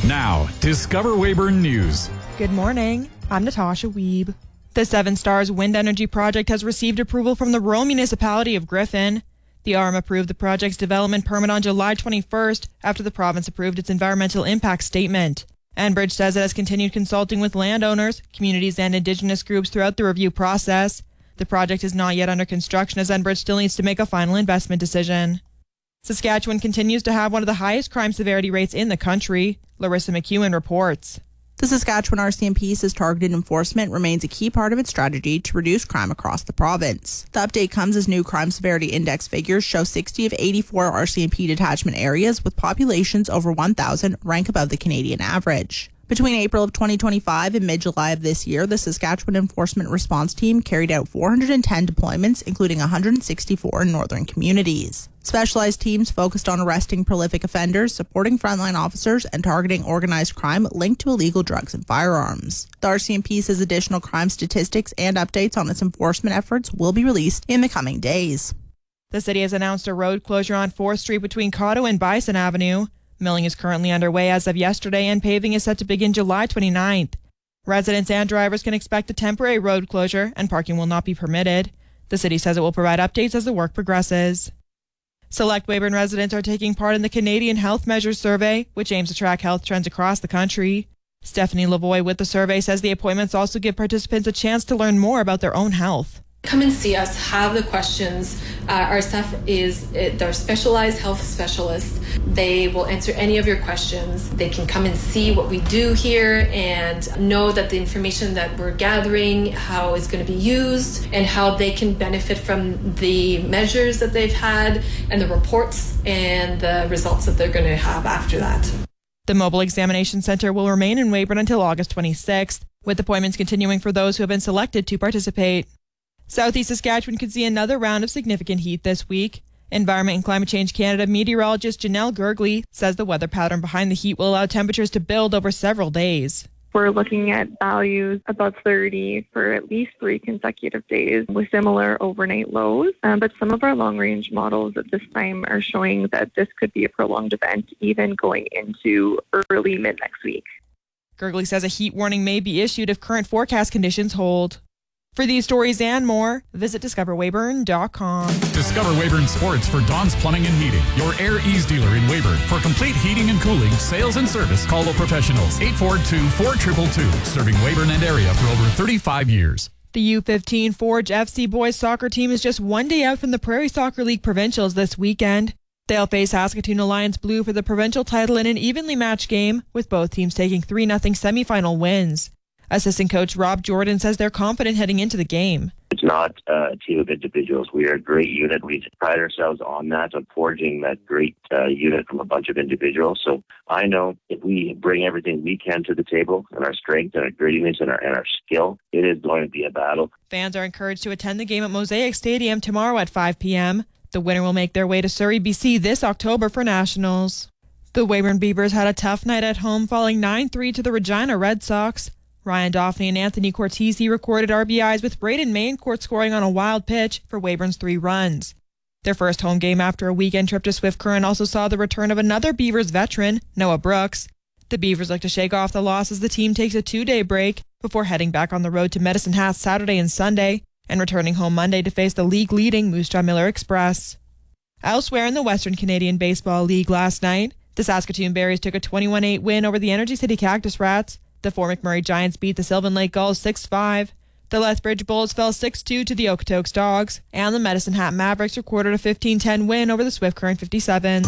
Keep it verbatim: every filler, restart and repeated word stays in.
Now, Discover Weyburn News. Good morning. I'm Natasha Wiebe. The Seven Stars Wind Energy Project has received approval from the rural municipality of Griffin. The R M approved the project's development permit on July twenty-first after the province approved its environmental impact statement. Enbridge says it has continued consulting with landowners, communities, and Indigenous groups throughout the review process. The project is not yet under construction as Enbridge still needs to make a final investment decision. Saskatchewan continues to have one of the highest crime severity rates in the country. Larissa McEwen reports. The Saskatchewan R C M P says targeted enforcement remains a key part of its strategy to reduce crime across the province. The update comes as new crime severity index figures show sixty of eighty-four R C M P detachment areas with populations over one thousand rank above the Canadian average. Between April of twenty twenty-five and mid-July of this year, the Saskatchewan Enforcement Response Team carried out four hundred ten deployments, including one hundred sixty-four in northern communities. Specialized teams focused on arresting prolific offenders, supporting frontline officers, and targeting organized crime linked to illegal drugs and firearms. The R C M P says additional crime statistics and updates on its enforcement efforts will be released in the coming days. The city has announced a road closure on fourth Street between Cotto and Bison Avenue. Milling is currently underway as of yesterday, and paving is set to begin July twenty-ninth. Residents and drivers can expect a temporary road closure, and parking will not be permitted. The city says it will provide updates as the work progresses. Select Weyburn residents are taking part in the Canadian Health Measures Survey, which aims to track health trends across the country. Stephanie Lavoie with the survey says the appointments also give participants a chance to learn more about their own health. Come and see us, have the questions. Uh, our staff is, they're specialized health specialists. They will answer any of your questions. They can come and see what we do here and know that the information that we're gathering, how it's going to be used, and how they can benefit from the measures that they've had and the reports and the results that they're going to have after that. The Mobile Examination Centre will remain in Weyburn until August twenty-sixth, with appointments continuing for those who have been selected to participate. Southeast Saskatchewan could see another round of significant heat this week. Environment and Climate Change Canada meteorologist Janelle Gergley says the weather pattern behind the heat will allow temperatures to build over several days. We're looking at values above thirty for at least three consecutive days with similar overnight lows. Um, but some of our long-range models at this time are showing that this could be a prolonged event even going into early mid-next week. Gergley says a heat warning may be issued if current forecast conditions hold. For these stories and more, visit discover weyburn dot com. Discover Weyburn Sports for Don's Plumbing and Heating, your Air Ease dealer in Weyburn. For complete heating and cooling, sales and service, call the professionals. eight four two, four two two two, serving Weyburn and area for over thirty-five years. The U fifteen Forge F C boys soccer team is just one day out from the Prairie Soccer League provincials this weekend. They'll face Saskatoon Alliance Blue for the provincial title in an evenly matched game, with both teams taking three nothing semifinal wins. Assistant coach Rob Jordan says they're confident heading into the game. It's not uh, a team of individuals. We are a great unit. We pride ourselves on that, on forging that great uh, unit from a bunch of individuals. So I know if we bring everything we can to the table and our strength and our grittiness and our, and our skill, it is going to be a battle. Fans are encouraged to attend the game at Mosaic Stadium tomorrow at five p.m. The winner will make their way to Surrey, B C this October for Nationals. The Weyburn Beavers had a tough night at home, falling nine three to the Regina Red Sox. Ryan Daphne and Anthony Cortese recorded R B Is with Braden Maincourt scoring on a wild pitch for Weyburn's three runs. Their first home game after a weekend trip to Swift Current also saw the return of another Beavers veteran, Noah Brooks. The Beavers look to shake off the loss as the team takes a two-day break before heading back on the road to Medicine Hat Saturday and Sunday and returning home Monday to face the league-leading Moose Jaw Miller Express. Elsewhere in the Western Canadian Baseball League last night, the Saskatoon Berries took a twenty-one eight win over the Energy City Cactus Rats. The Fort McMurray Giants beat the Sylvan Lake Gulls six five. The Lethbridge Bulls fell six two to the Okotoks Dogs. And the Medicine Hat Mavericks recorded a fifteen ten win over the Swift Current fifty-seven.